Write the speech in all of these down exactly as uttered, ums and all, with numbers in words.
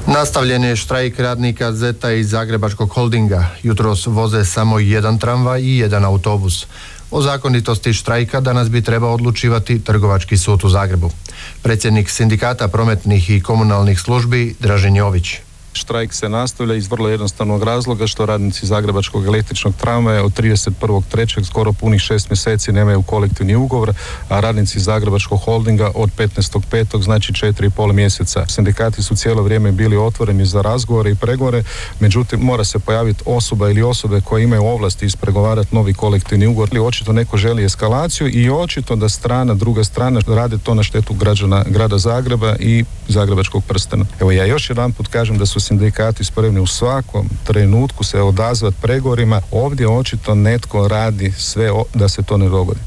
Nastavljen je štrajk radnika Zeta iz Zagrebačkog holdinga. Jutros voze samo jedan tramvaj i jedan autobus. O zakonitosti štrajka danas bi trebao odlučivati Trgovački sud u Zagrebu. Predsjednik Sindikata prometnih i komunalnih službi Dražen Jović. Štrajk se nastavlja iz vrlo jednostavnog razloga što radnici Zagrebačkog električnog tramvaja od trideset prvog trećeg skoro punih šest mjeseci nemaju kolektivni ugovor, a radnici Zagrebačkog holdinga od petnaestog petog znači četiri i pol mjeseca. Sindikati su cijelo vrijeme bili otvoreni za razgovore i pregovore, međutim mora se pojaviti osoba ili osobe koje imaju ovlasti ispregovarati novi kolektivni ugovor. Ili očito neko želi eskalaciju i očito da strana, druga strana rade to na štetu građana grada Zagreba i Zagrebačkog prstena. Evo ja još jedanput kažem da su sindikati spremni u svakom trenutku se odazvati pregovorima. Ovdje očito netko radi sve da se to ne dogodi.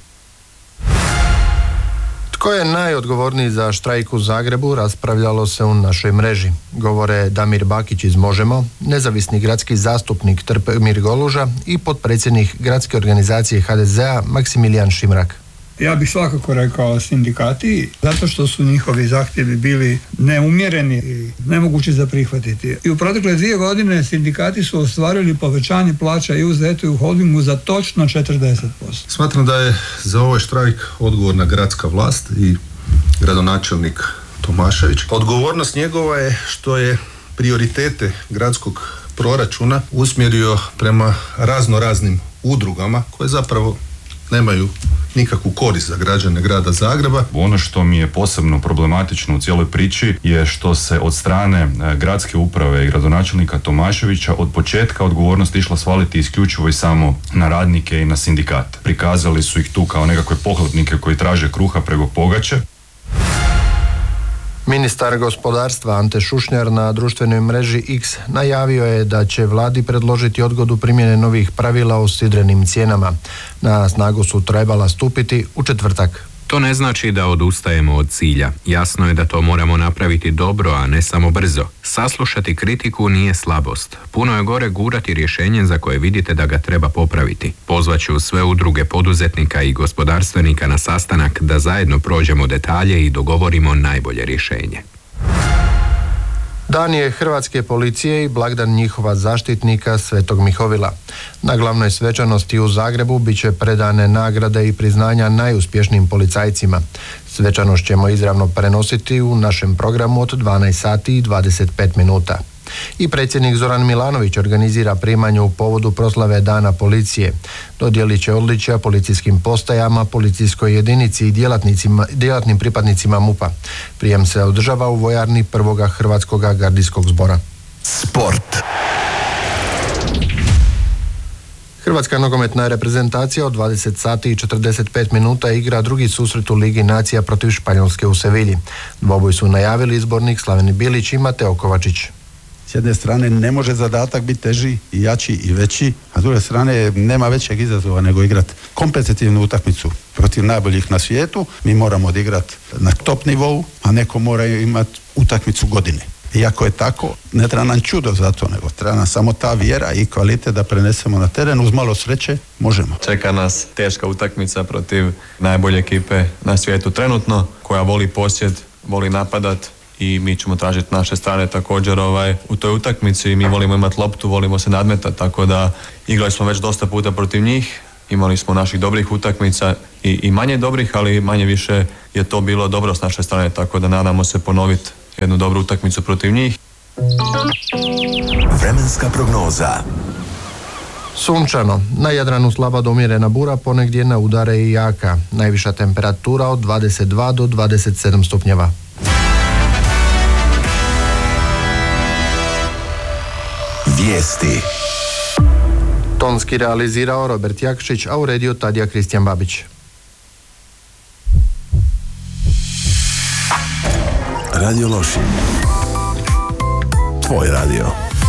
Tko je najodgovorniji za štrajk u Zagrebu, raspravljalo se u našoj mreži. Govore Damir Bakić iz Možemo, nezavisni gradski zastupnik Trpimir Goluža i potpredsjednik gradske organizacije ha de zea Maksimilijan Šimrak. Ja bih svakako rekao sindikati, zato što su njihovi zahtjevi bili neumjereni i nemogući za prihvatiti. I u protekle dvije godine sindikati su ostvarili povećanje plaća i u Zetu i u holdingu za točno četrdeset posto. Smatram da je za ovaj štrajk odgovorna gradska vlast i gradonačelnik Tomašević. Odgovornost njegova je što je prioritete gradskog proračuna usmjerio prema razno raznim udrugama koje zapravo nemaju nikakvu korist za građane grada Zagreba. Ono što mi je posebno problematično u cijeloj priči je što se od strane gradske uprave i gradonačelnika Tomaševića od početka odgovornost išla svaliti isključivo i samo na radnike i na sindikat. Prikazali su ih tu kao nekakve pohlepnike koji traže kruha preko pogače. Ministar gospodarstva Ante Šušnjar na društvenoj mreži X najavio je da će vladi predložiti odgodu primjene novih pravila o sidrenim cijenama. Na snagu su trebala stupiti u četvrtak. To ne znači da odustajemo od cilja. Jasno je da to moramo napraviti dobro, a ne samo brzo. Saslušati kritiku nije slabost. Puno je gore gurati rješenje za koje vidite da ga treba popraviti. Pozvaću sve udruge poduzetnika i gospodarstvenika na sastanak da zajedno prođemo detalje i dogovorimo najbolje rješenje. Dan je Hrvatske policije i blagdan njihova zaštitnika Svetog Mihovila. Na glavnoj svečanosti u Zagrebu bit će predane nagrade i priznanja najuspješnijim policajcima. Svečanost ćemo izravno prenositi u našem programu od dvanaest sati i dvadeset pet minuta. I predsjednik Zoran Milanović organizira primanje u povodu proslave Dana policije. Dodijelit će odličja policijskim postajama, policijskoj jedinici i djelatnicima, djelatnim pripadnicima MUP-a. Prijem se održava u vojarni prvoga Hrvatskog gardijskog zbora. Sport. Hrvatska nogometna reprezentacija od dvadeset sati i četrdeset pet minuta igra drugi susret u Ligi nacija protiv Španjolske u Sevilji. Dvoboj su najavili izbornik Slaveni Bilić i Mateo Kovačić. S jedne strane ne može zadatak biti teži i jači i veći, a s druge strane nema većeg izazova nego igrati kompetitivnu utakmicu protiv najboljih na svijetu. Mi moramo odigrati na top nivou, a neko mora imati utakmicu godine. Iako je tako, ne treba nam čudo za to, nego treba nam samo ta vjera i kvalitet da prenesemo na teren. Uz malo sreće možemo. Čeka nas teška utakmica protiv najbolje ekipe na svijetu trenutno, koja voli posjed, voli napadat, i mi ćemo tražiti naše strane također ovaj, u toj utakmici. Mi volimo imati loptu, volimo se nadmetati, tako da igrali smo već dosta puta protiv njih, imali smo naših dobrih utakmica i, i manje dobrih, ali manje više je to bilo dobro s naše strane, tako da nadamo se ponoviti jednu dobru utakmicu protiv njih. Vremenska prognoza. Sunčano, na Jadranu slaba do umjerena bura, ponegdje na udare i jaka. Najviša temperatura od dvadeset dva do dvadeset sedam stupnjeva. Vijesti. Tonski realizirao Robert Jakšić, a uredio Tadija Kristijan Babić. Radio Lošinj. Tvoj radio.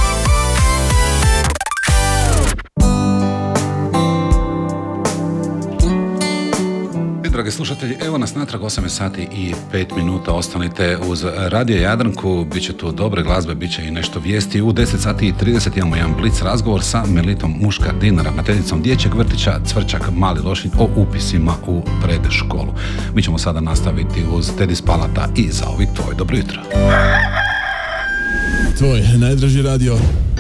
Dragi slušatelji, evo nas natrag osam sati i pet minuta, ostanite uz Radio Jadranku, bit će tu dobre glazbe, bit će i nešto vijesti. U deset sati i trideset imamo jedan blic razgovor sa Melitom Muškardin, ravnateljicom dječjeg vrtića Cvrčak Mali Lošinj o upisima u predškolu. Mi ćemo sada nastaviti uz Teddy Spalata i Zauvijek tvoj. Dobro jutro. tvoj najdraži radio.